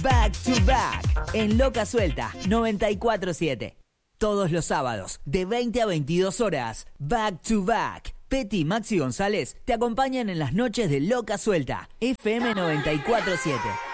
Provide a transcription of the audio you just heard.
Back to Back en Loca Suelta 94.7. Todos los sábados de 20 a 22 horas. Back to Back. Petty y Maxi González te acompañan en las noches de Loca Suelta FM 94.7.